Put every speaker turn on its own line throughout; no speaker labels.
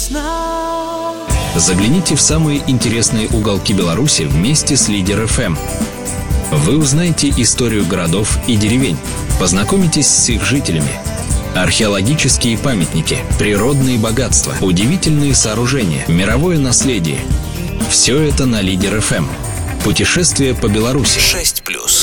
весна.
Загляните в самые интересные уголки Беларуси вместе с Лидер ФМ. Вы узнаете историю городов и деревень, познакомитесь с их жителями. Археологические памятники, природные богатства, удивительные сооружения, мировое наследие. Все это на Лидер ФМ. Путешествие по Беларуси. 6+.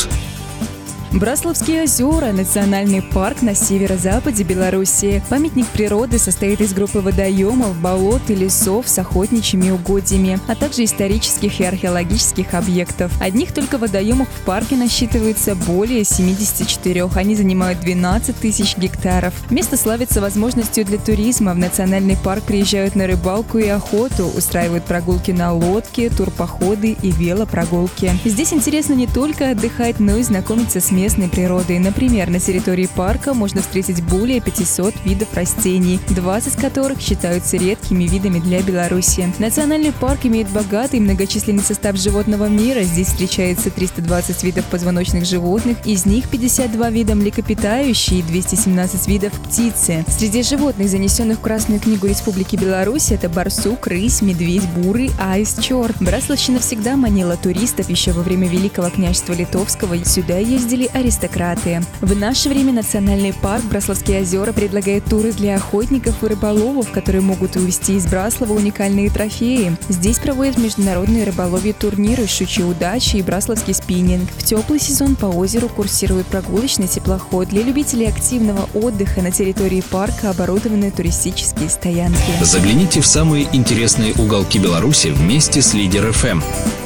Брасловские озера – национальный парк на северо-западе Беларуси. Памятник природы состоит из группы водоемов, болот и лесов с охотничьими угодьями, а также исторических и археологических объектов. Одних только водоемов в парке насчитывается более 74. Они занимают 12 тысяч гектаров. Место славится возможностью для туризма. В национальный парк приезжают на рыбалку и охоту, устраивают прогулки на лодке, турпоходы и велопрогулки. Здесь интересно не только отдыхать, но и знакомиться с местной природой. Например, на территории парка можно встретить более 500 видов растений, 20 которых считаются редкими видами для Беларуси. Национальный парк имеет богатый и многочисленный состав животного мира. Здесь встречается 320 видов позвоночных животных, из них 52 вида млекопитающие и 217 видов птицы. Среди животных, занесенных в Красную книгу Республики Беларусь, это барсук, рысь, медведь, бурый, аист, черт. Брасловщина всегда манила туристов. Еще во время Великого княжества Литовского сюда ездили аристократы. В наше время национальный парк Брасловские озера предлагает туры для охотников и рыболовов, которые могут увезти из Браслова уникальные трофеи. Здесь проводят международные рыболовье турниры «Щучья удача» и «Брасловский спиннинг». В теплый сезон по озеру курсирует прогулочный теплоход. Для любителей активного отдыха на территории парка оборудованы туристические стоянки.
Загляните в самые интересные уголки Беларуси вместе с Лидер ФМ.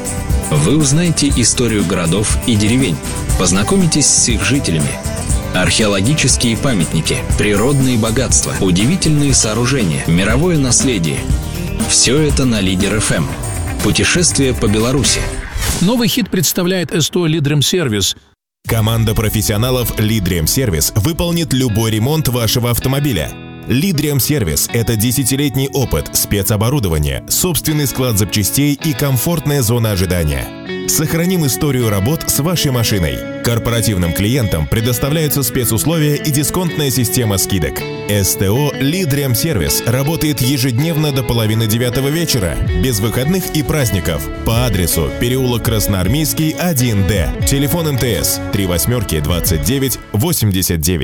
Вы узнаете историю городов и деревень, познакомитесь с их жителями. Археологические памятники, природные богатства, удивительные сооружения, мировое наследие. Все это на Лидер ФМ. Путешествие по Беларуси.
Новый хит представляет СТО «Лидремсервис».
Команда профессионалов «Лидремсервис» выполнит любой ремонт вашего автомобиля. «Лидремсервис» — это 10-летний опыт, спецоборудование, собственный склад запчастей и комфортная зона ожидания. Сохраним историю работ с вашей машиной. Корпоративным клиентам предоставляются спецусловия и дисконтная система скидок. СТО «Лидремсервис» работает ежедневно до 8:30 вечера, без выходных и праздников. По адресу переулок Красноармейский, 1Д. Телефон МТС 38 29 89.